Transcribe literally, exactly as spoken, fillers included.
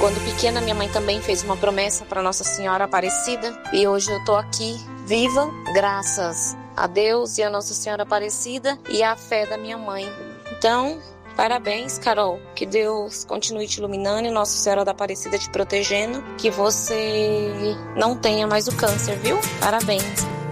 Quando pequena, minha mãe também fez uma promessa para Nossa Senhora Aparecida e hoje eu tô aqui viva, graças a Deus e a Nossa Senhora Aparecida e à fé da minha mãe. Então, parabéns, Carol. Que Deus continue te iluminando e Nossa Senhora da Aparecida te protegendo. Que você não tenha mais o câncer, viu? Parabéns.